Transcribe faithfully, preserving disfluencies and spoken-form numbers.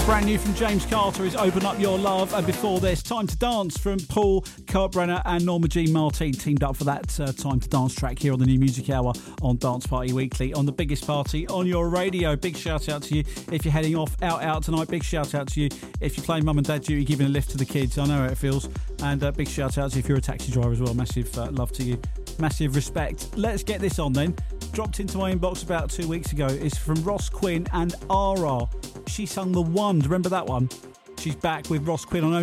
Brand new from James Carter is Open Up Your Love, and before this, Time to Dance from Paul Kalkbrenner and Norma Jean Martin teamed up for that uh, Time to Dance track here on the New Music Hour on Dance Party Weekly on the biggest party on your radio. Big shout out to you if you're heading off out out tonight. Big shout out to you if you're playing mum and dad duty, giving a lift to the kids. I know how it feels. And uh, big shout out to you if you're a taxi driver as well. Massive uh, love to you. Massive respect. Let's get this on then. Dropped into my inbox about two weeks ago. It's from Ross Quinn and R R. She sung The One. Remember that one? She's back with Ross Quinn on